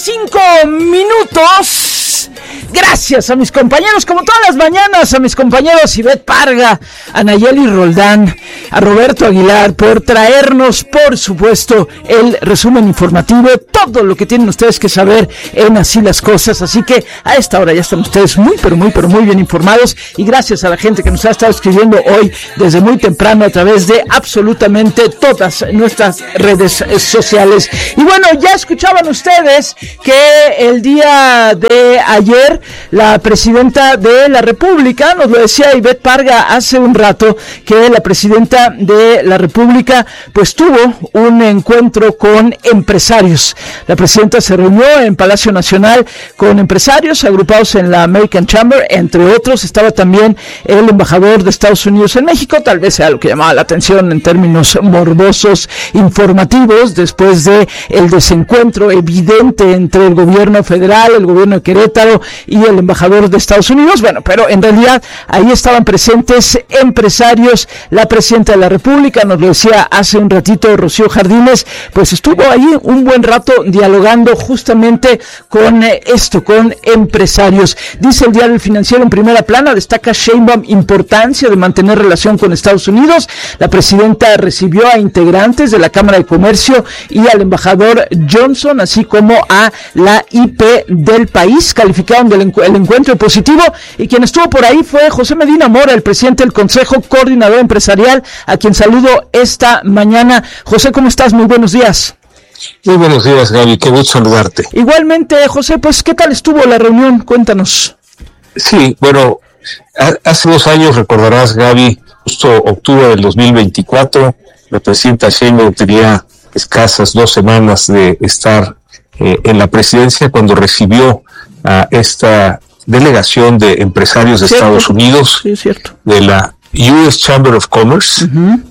5:25. Gracias a mis compañeros, como todas las mañanas, a mis compañeros Ivette Parga, a Nayeli Roldán, a Roberto Aguilar, por traernos, por supuesto, el resumen informativo, todo lo que tienen ustedes que saber en Así las Cosas. Así que a esta hora ya están ustedes muy bien informados, y gracias a la gente que nos ha estado escribiendo hoy desde muy temprano a través de absolutamente todas nuestras redes sociales. Y bueno, ya escuchaban ustedes que el día de ayer la presidenta de la República, nos lo decía Ivette Parga hace un rato, que la presidenta de la República pues tuvo un encuentro con empresarios. La presidenta se reunió en Palacio Nacional con empresarios agrupados en la American Chamber, entre otros estaba también el embajador de Estados Unidos en México, tal vez sea lo que llamaba la atención en términos morbosos informativos, después de el desencuentro evidente entre el gobierno federal, el gobierno de Querétaro y el embajador de Estados Unidos. Bueno, pero en realidad ahí estaban presentes empresarios. La presidenta de la República, nos lo decía hace un ratito Rocío Jardines, pues estuvo ahí un buen rato dialogando justamente con con empresarios. Dice el diario El Financiero en primera plana, destaca Sheinbaum importancia de mantener relación con Estados Unidos. La presidenta recibió a integrantes de la Cámara de Comercio y al embajador Johnson, así como a la IP del país. Calificaron el encuentro positivo, y quien estuvo por ahí fue José Medina Mora, el presidente del Consejo Coordinador Empresarial, a quien saludo esta mañana. José, ¿cómo estás? Muy buenos días. Muy buenos días, Gaby, qué gusto saludarte. Igualmente, José, pues, ¿qué tal estuvo la reunión? Cuéntanos. Sí, bueno, hace 2 años, recordarás, Gaby, justo octubre del 2024, la presidenta Sheinbaum tenía escasas 2 semanas de estar en la presidencia cuando recibió a esta delegación de empresarios de Estados Unidos, de la US Chamber of Commerce,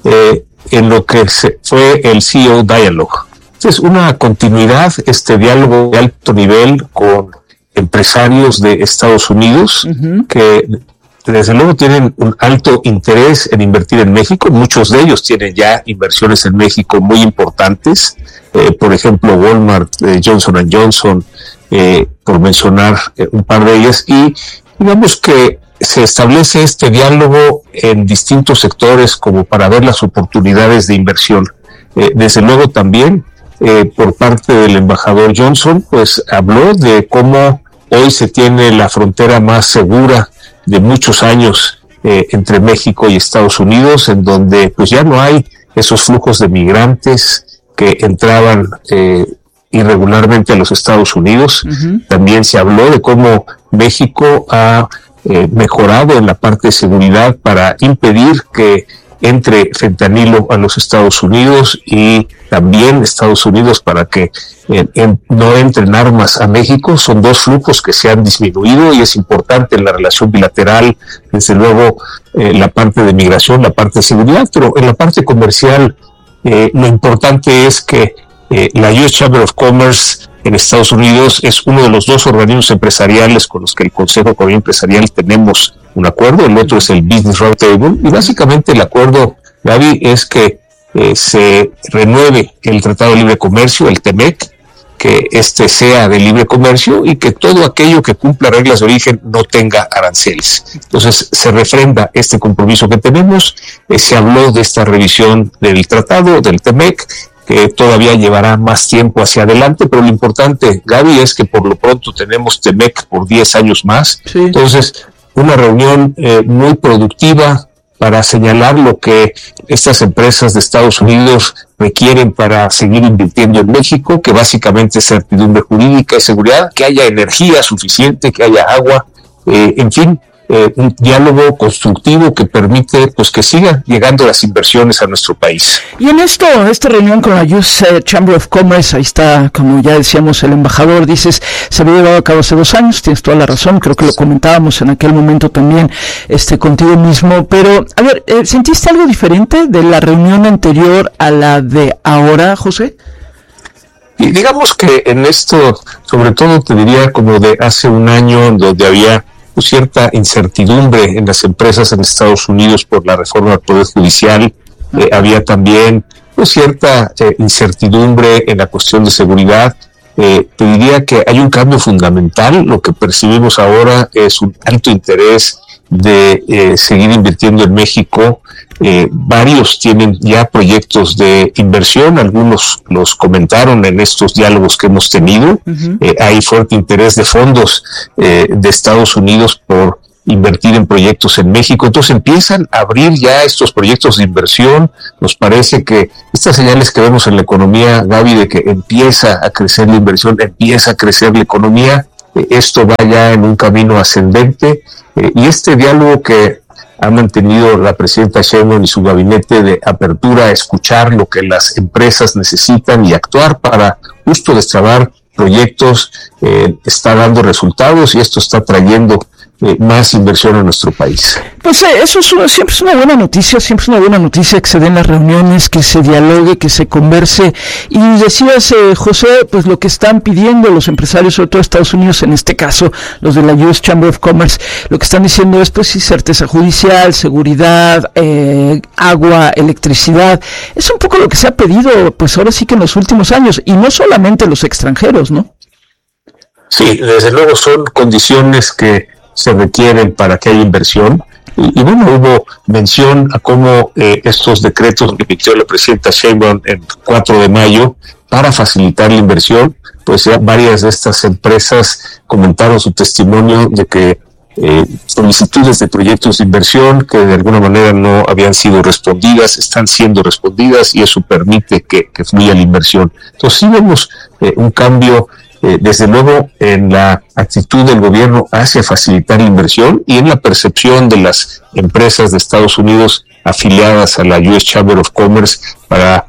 en lo que fue el CEO Dialogue. Es una continuidad, este diálogo de alto nivel con empresarios de Estados Unidos, que desde luego tienen un alto interés en invertir en México. Muchos de ellos tienen ya inversiones en México muy importantes, por ejemplo Walmart, Johnson & Johnson, por mencionar un par de ellas, y digamos que se establece este diálogo en distintos sectores como para ver las oportunidades de inversión. Desde luego también por parte del embajador Johnson, pues habló de cómo hoy se tiene la frontera más segura de muchos años entre México y Estados Unidos, en donde pues ya no hay esos flujos de migrantes que entraban irregularmente a los Estados Unidos. También se habló de cómo México ha mejorado en la parte de seguridad para impedir que entre fentanilo a los Estados Unidos, y también Estados Unidos para que no entren armas a México. Son 2 flujos que se han disminuido, y es importante en la relación bilateral, desde luego, la parte de migración, la parte de seguridad, pero en la parte comercial lo importante es que la US Chamber of Commerce en Estados Unidos es uno de los 2 organismos empresariales con los que el Consejo Coordinador Empresarial tenemos un acuerdo. El otro es el Business Roundtable, y básicamente el acuerdo, Gaby, es que se renueve el Tratado de Libre Comercio, el TEMEC, que sea de libre comercio, y que todo aquello que cumpla reglas de origen no tenga aranceles. Entonces se refrenda este compromiso que tenemos. Se habló de esta revisión del tratado, del TEMEC, que todavía llevará más tiempo hacia adelante, pero lo importante, Gaby, es que por lo pronto tenemos TEMEC por 10 años más. Entonces, una reunión muy productiva para señalar lo que estas empresas de Estados Unidos requieren para seguir invirtiendo en México, que básicamente es certidumbre jurídica y seguridad, que haya energía suficiente, que haya agua, en fin, un diálogo constructivo que permite pues que sigan llegando las inversiones a nuestro país. Y en esta reunión con la US Chamber of Commerce, ahí está, como ya decíamos, el embajador, dices, se había llevado a cabo hace 2 años, tienes toda la razón, creo que lo comentábamos en aquel momento también contigo mismo, pero a ver, ¿sentiste algo diferente de la reunión anterior a la de ahora, José? Y digamos que en esto, sobre todo te diría como de hace 1 año, donde había cierta incertidumbre en las empresas en Estados Unidos por la reforma del Poder Judicial, había también cierta incertidumbre en la cuestión de seguridad. te diría que hay un cambio fundamental. Lo que percibimos ahora es un alto interés de seguir invirtiendo en México. Varios tienen ya proyectos de inversión, algunos los comentaron en estos diálogos que hemos tenido. Hay fuerte interés de fondos de Estados Unidos por invertir en proyectos en México. Entonces empiezan a abrir ya estos proyectos de inversión. Nos parece que estas señales que vemos en la economía, Gaby, de que empieza a crecer la inversión, empieza a crecer la economía, esto va ya en un camino ascendente, y este diálogo que ha mantenido la presidenta Sheinbaum y su gabinete de apertura a escuchar lo que las empresas necesitan y actuar para justo destrabar proyectos, está dando resultados, y esto está trayendo más inversión a nuestro país. Pues eso siempre es una buena noticia, siempre es una buena noticia que se den las reuniones, que se dialogue, que se converse. Y decías, José, pues lo que están pidiendo los empresarios, sobre todo de Estados Unidos, en este caso los de la US Chamber of Commerce, lo que están diciendo es pues sí, certeza judicial, seguridad, agua, electricidad. Es un poco lo que se ha pedido, pues ahora sí que en los últimos años, y no solamente los extranjeros, ¿no? Sí, desde luego son condiciones que se requieren para que haya inversión. Y bueno, hubo mención a cómo estos decretos que emitió la presidenta Sheinbaum el 4 de mayo para facilitar la inversión, pues ya varias de estas empresas comentaron su testimonio de que solicitudes de proyectos de inversión que de alguna manera no habían sido respondidas, están siendo respondidas, y eso permite que fluya la inversión. Entonces sí vemos un cambio desde luego en la actitud del gobierno hacia facilitar la inversión y en la percepción de las empresas de Estados Unidos afiliadas a la US Chamber of Commerce para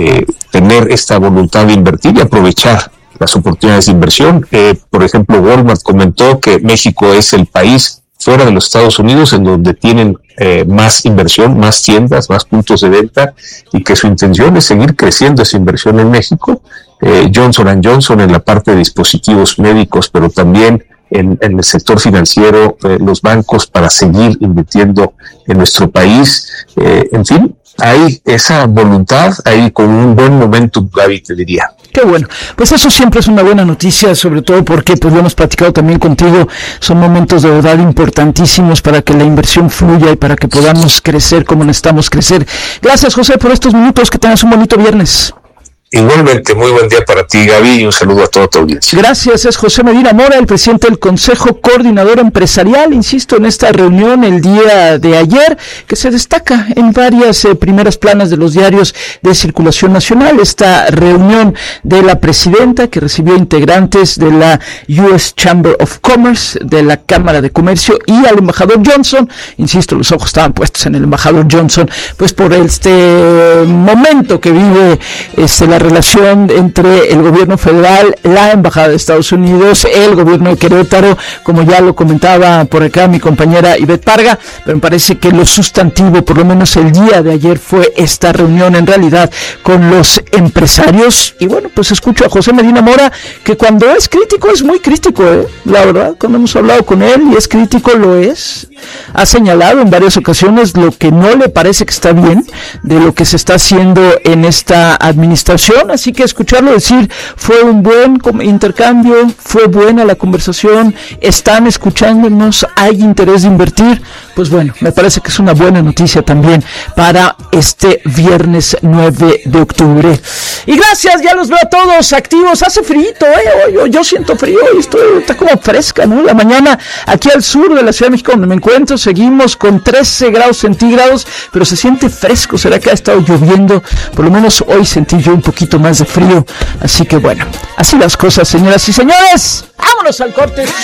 tener esta voluntad de invertir y aprovechar las oportunidades de inversión. Por ejemplo, Walmart comentó que México es el país fuera de los Estados Unidos en donde tienen más inversión, más tiendas, más puntos de venta, y que su intención es seguir creciendo esa inversión en México. Johnson & Johnson en la parte de dispositivos médicos, pero también en el sector financiero, los bancos, para seguir invirtiendo en nuestro país. En fin, hay esa voluntad, ahí con un buen momento, Gaby, te diría. Qué bueno, pues eso siempre es una buena noticia, sobre todo porque, pues lo hemos platicado también contigo, son momentos de verdad importantísimos para que la inversión fluya y para que podamos crecer como necesitamos crecer. Gracias, José, por estos minutos, que tengas un bonito viernes. Igualmente, muy buen día para ti, Gaby, y un saludo a toda tu audiencia. Gracias, es José Medina Mora, el presidente del Consejo Coordinador Empresarial, insisto, en esta reunión el día de ayer, que se destaca en varias primeras planas de los diarios de circulación nacional, esta reunión de la presidenta que recibió integrantes de la US Chamber of Commerce, de la Cámara de Comercio, y al embajador Johnson. Insisto, los ojos estaban puestos en el embajador Johnson, pues por este momento que vive la relación entre el gobierno federal, la embajada de Estados Unidos, el gobierno de Querétaro, como ya lo comentaba por acá mi compañera Ivette Parga, pero me parece que lo sustantivo, por lo menos el día de ayer, fue esta reunión en realidad con los empresarios. Y bueno, pues escucho a José Medina Mora, que cuando es crítico es muy crítico, la verdad, cuando hemos hablado con él y es crítico, lo es. Ha señalado en varias ocasiones lo que no le parece que está bien de lo que se está haciendo en esta administración. Así que escucharlo decir fue un buen intercambio, fue buena la conversación, están escuchándonos, hay interés de invertir, pues bueno, me parece que es una buena noticia también para este viernes 9 de octubre. Y gracias, ya los veo a todos activos. Hace frío, yo siento frío, está como fresca, ¿no? La mañana aquí al sur de la Ciudad de México, donde me encuentro, seguimos con 13 grados centígrados, pero se siente fresco. ¿Será que ha estado lloviendo? Por lo menos hoy sentí yo un poquito más de frío, así que bueno, así las cosas, señoras y señores. ¡Vámonos al corte!